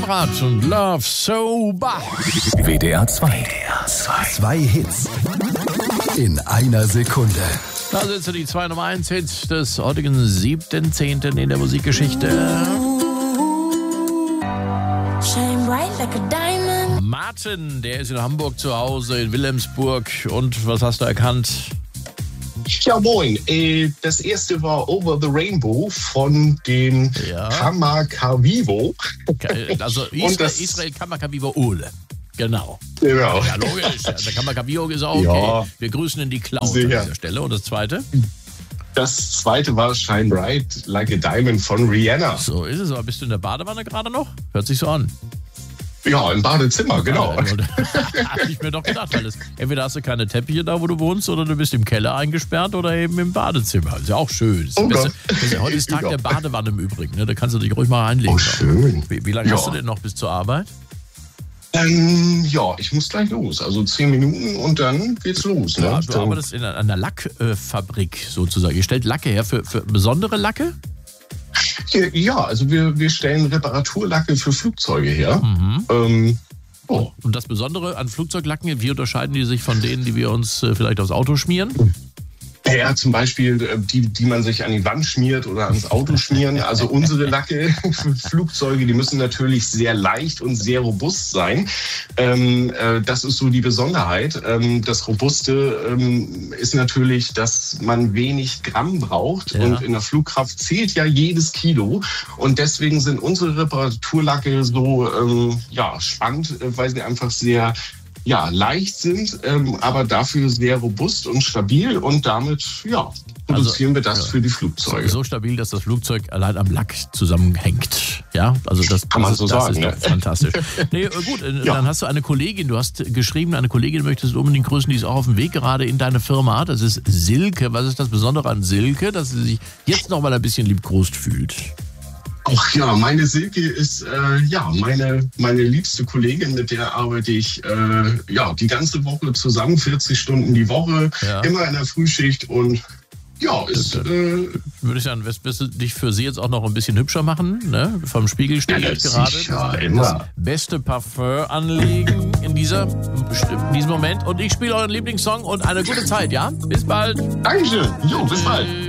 Konrad und Love Sober. WDR 2. Zwei Hits in einer Sekunde. Da sind die 2 Nummer 1 Hits des heutigen 7.10. in der Musikgeschichte. Shine bright like a diamond. Martin, der ist in Hamburg zu Hause, in Wilhelmsburg. Und was hast du erkannt? Ja, moin. Das erste war Over the Rainbow von den Kamakawiwo. Also Israel Kamakawiwo Ole. Genau. Genau. Ja, logisch. Der Kamakawiwo ist auch okay. Ja. Wir grüßen in die Cloud sicher. An dieser Stelle. Und das zweite? Das zweite war Shine Bright Like a Diamond von Rihanna. So ist es. Aber bist du in der Badewanne gerade noch? Hört sich so an. Ja, im Badezimmer, genau. Hab ich mir doch gedacht, weil entweder hast du keine Teppiche da, wo du wohnst, oder du bist im Keller eingesperrt oder eben im Badezimmer. Ist ja auch schön. Heute ist Tag der Badewanne im Übrigen. Ne? Da kannst du dich ruhig mal reinlegen. Oh, schön. Wie lange hast du denn noch bis zur Arbeit? Ich muss gleich los. Also 10 Minuten und dann geht's los. Ne? Ja, du arbeitest in einer Lackfabrik sozusagen. Ihr stellt Lacke her für besondere Lacke? Ja, also wir stellen Reparaturlacke für Flugzeuge her. Und das Besondere an Flugzeuglacken, wie unterscheiden die sich von denen, die wir uns vielleicht aufs Auto schmieren? Ja, zum Beispiel die man sich an die Wand schmiert oder ans Auto schmieren. Also unsere Lacke für Flugzeuge, die müssen natürlich sehr leicht und sehr robust sein. Das ist so die Besonderheit. Das Robuste ist natürlich, dass man wenig Gramm braucht. Ja. Und in der Flugkraft zählt ja jedes Kilo. Und deswegen sind unsere Reparaturlacke so spannend, weil sie einfach sehr leicht sind, aber dafür sehr robust und stabil und damit, produzieren wir das für die Flugzeuge. So stabil, dass das Flugzeug allein am Lack zusammenhängt. Ja, also das kann man so sagen. Das ist doch fantastisch. Nee, gut, dann hast du eine Kollegin, du hast geschrieben, eine Kollegin möchtest du unbedingt grüßen, die ist auch auf dem Weg gerade in deine Firma. Das ist Silke. Was ist das Besondere an Silke, dass sie sich jetzt noch mal ein bisschen liebkost fühlt? Ach ja, meine Silke ist meine liebste Kollegin, mit der arbeite ich die ganze Woche zusammen, 40 Stunden die Woche, immer in der Frühschicht und würde ich sagen, wirst du dich für sie jetzt auch noch ein bisschen hübscher machen, ne? Vom Spiegel stehe ich gerade. Das beste Parfum anlegen in diesem Moment. Und ich spiele euren Lieblingssong und eine gute Zeit, ja? Bis bald. Dankeschön. Jo, bis bald.